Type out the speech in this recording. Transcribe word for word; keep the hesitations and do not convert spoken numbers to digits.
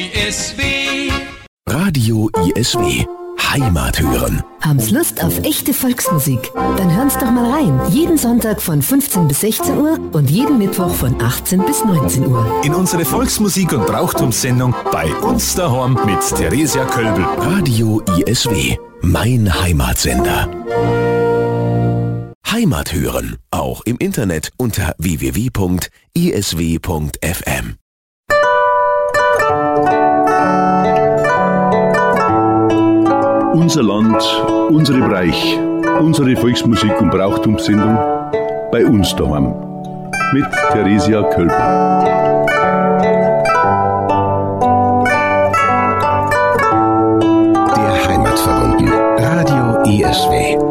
I S W. Radio I S W. Heimat hören. Haben's Lust auf echte Volksmusik? Dann hören's doch mal rein. Jeden Sonntag von fünfzehn bis sechzehn Uhr und jeden Mittwoch von achtzehn bis neunzehn Uhr. In unsere Volksmusik- und Brauchtumssendung bei uns daheim mit Theresia Kölbel. Radio I S W. Mein Heimatsender. Heimat hören. Auch im Internet unter w w w punkt i s w punkt f m. Unser Land, unsere Bereich, unsere Volksmusik- und Brauchtumssendung bei uns daheim mit Theresia Kölbel. Der Heimatverbunden. Radio I S W.